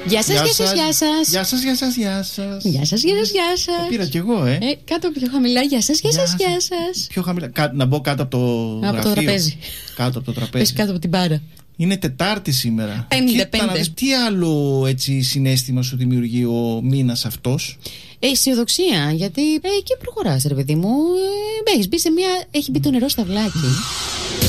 Γεια σας, γεια σας, γεια σας. Γεια σας, γεια σας, γεια σας. Γεια σας, γεια σας, γεια σας. Το πήρα κι εγώ, Κάτω πιο χαμηλά. Γεια σας, γεια σας, γεια σας. Πιο χαμηλά. Να μπω κάτω από το Από το τραπέζι. Κάτω από το τραπέζι. Πες κάτω από την μπάρα. Είναι Τετάρτη σήμερα. 5. Τι άλλο έτσι συναίσθημα σου δημιουργεί ο μήνας αυτός? Αισιοδοξία, γιατί εκεί προχωράς, ρε παιδί μου. Έχει μπει το νερό στα βλάκι.